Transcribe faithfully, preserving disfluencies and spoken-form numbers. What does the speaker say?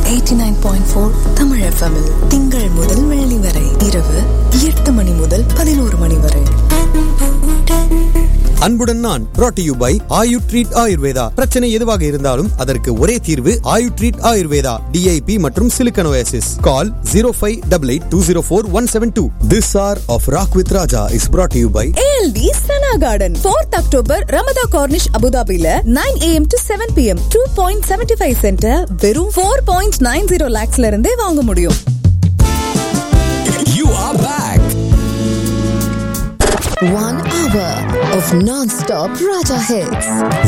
Eighty nine point four Tamil எஃப்எம்மில் திங்கள் முதல் வெள்ளி வரை இரவு எட்டு மணி முதல் பதினோரு மணி வரை. அன்புடன் நான் brought to you by Ayu treat Ayurveda. பிரச்சனை எதுவாக இருந்தாலும் அதற்கு ஒரே தீர்வு ஆயு ட்ரீட் ஆயுர்வேதா. டிஐபி மற்றும் Silicon Oasis. Call zero five eight eight two zero four one seven two. This hour of Rock with Raja is brought to you by A L D Sana Garden. fourth October Ramada Cornish Abu Dhabi la nine a m to seven p m two point seven five cent வெறும் four point nine zero lakhs ல இருந்தே வாங்க முடியும். You are back. One hour of non-stop Raja hits.